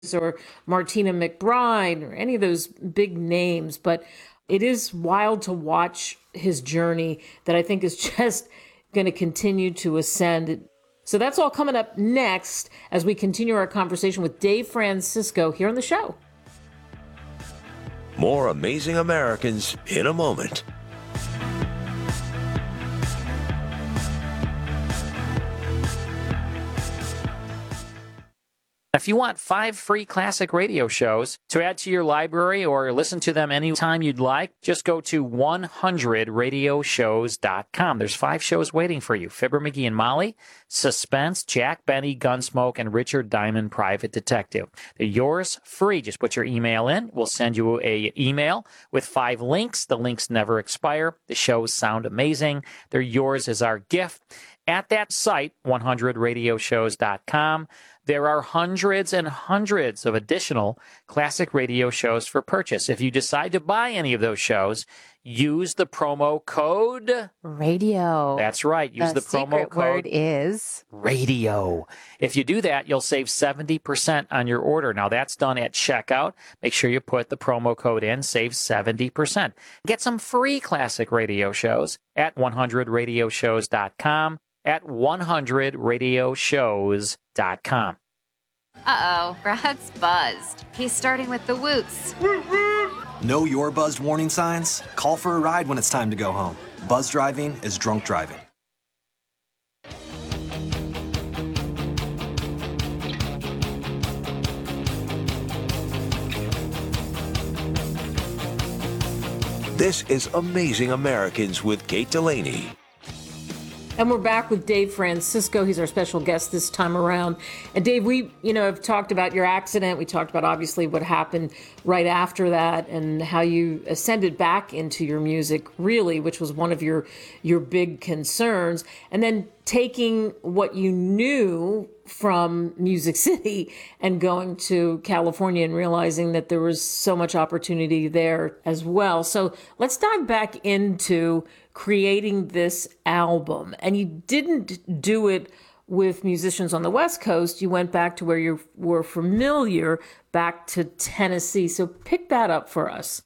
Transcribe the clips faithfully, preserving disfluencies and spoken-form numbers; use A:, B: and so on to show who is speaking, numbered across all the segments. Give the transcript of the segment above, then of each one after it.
A: or Martina McBride or any of those big names, but it is wild to watch his journey that I think is just going to continue to ascend. So that's all coming up next as we continue our conversation with Dave Francisco here on the show.
B: More Amazing Americans in a moment.
C: If you want five free classic radio shows to add to your library or listen to them anytime you'd like, just go to one hundred radio shows dot com. There's five shows waiting for you. Fibber McGee and Molly, Suspense, Jack Benny, Gunsmoke, and Richard Diamond, Private Detective. They're yours free. Just put your email in. We'll send you a email with five links. The links never expire. The shows sound amazing. They're yours as our gift. At that site, one hundred radio shows dot com, there are hundreds and hundreds of additional classic radio shows for purchase. If you decide to buy any of those shows, use the promo code
D: radio.
C: That's right. Use the,
D: the
C: promo
D: secret
C: code
D: word is
C: radio. If you do that, you'll save seventy percent on your order. Now, that's done at checkout. Make sure you put the promo code in, save seventy percent. Get some free classic radio shows at one hundred radio shows dot com. At one hundred radio shows dot com.
E: Uh-oh, Brad's buzzed. He's starting with the woots.
F: Know your buzzed warning signs? Call for a ride when it's time to go home. Buzz driving is drunk driving.
B: This is Amazing Americans with Kate Delaney.
A: And we're back with Dave Francisco. He's our special guest this time around. And Dave, we, you know, have talked about your accident. We talked about obviously what happened right after that and how you ascended back into your music, really, which was one of your your big concerns. And then taking what you knew from Music City and going to California and realizing that there was so much opportunity there as well. So let's dive back into creating this album. And you didn't do it with musicians on the West Coast. You went back to where you were familiar, back to Tennessee. So pick that up for us.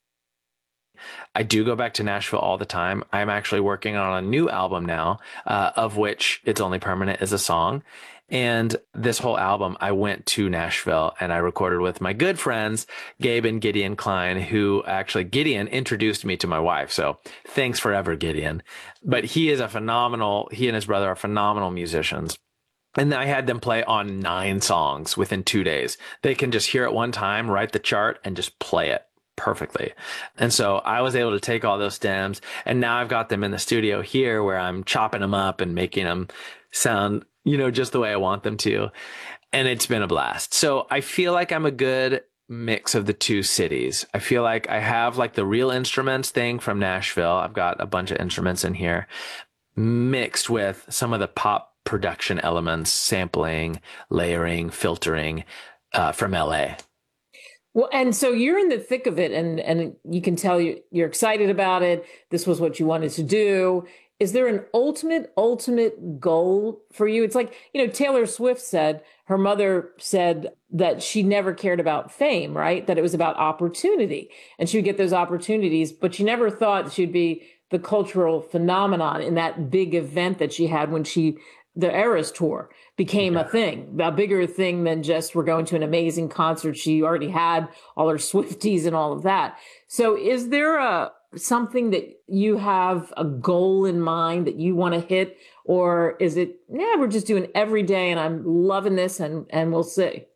G: I do go back to Nashville all the time. I'm actually working on a new album now, uh, of which It's Only Permanent is a song. And this whole album, I went to Nashville and I recorded with my good friends, Gabe and Gideon Klein, who actually Gideon introduced me to my wife. So thanks forever, Gideon. But he is a phenomenal, he and his brother are phenomenal musicians. And I had them play on nine songs within two days. They can just hear it one time, write the chart, and just play it perfectly. And so I was able to take all those stems, and now I've got them in the studio here where I'm chopping them up and making them sound, you know, just the way I want them to. And it's been a blast. So I feel like I'm a good mix of the two cities. I feel like I have like the real instruments thing from Nashville. I've got a bunch of instruments in here mixed with some of the pop production elements, sampling, layering, filtering uh, from L A.
A: Well, and so you're in the thick of it, and, and you can tell you, you're excited about it. This was what you wanted to do. Is there an ultimate, ultimate goal for you? It's like, you know, Taylor Swift said, her mother said that she never cared about fame, right? That it was about opportunity, and she would get those opportunities, but she never thought she'd be the cultural phenomenon in that big event that she had when she, the Eras Tour became yeah. a thing, a bigger thing than just we're going to an amazing concert. She already had all her Swifties and all of that. So is there a something that you have a goal in mind that you want to hit, or is it, yeah, we're just doing every day and I'm loving this and, and we'll see?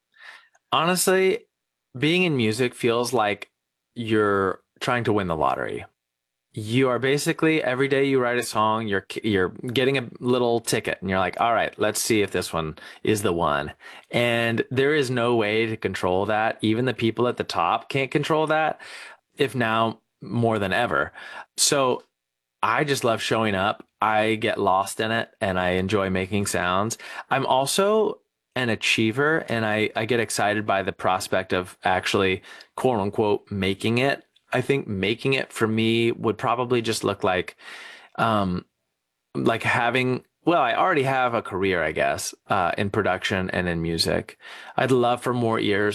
G: Honestly, being in music feels like you're trying to win the lottery. You are basically, every day you write a song, you're you're getting a little ticket and you're like, all right, let's see if this one is the one. And there is no way to control that. Even the people at the top can't control that, if now more than ever. So I just love showing up. I get lost in it and I enjoy making sounds. I'm also an achiever, and I, I get excited by the prospect of actually, quote unquote, making it. I think making it for me would probably just look like, um, like having well, I already have a career, I guess, uh, in production and in music. I'd love for more ears